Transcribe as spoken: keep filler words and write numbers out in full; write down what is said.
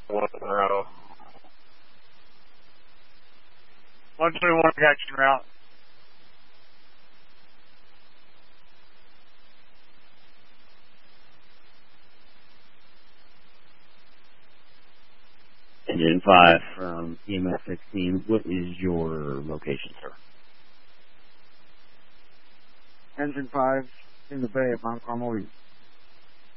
one in a row. one twenty-one action route. Engine five from E M S sixteen, what is your location, sir? Engine five in the bay of Mount Carmel East.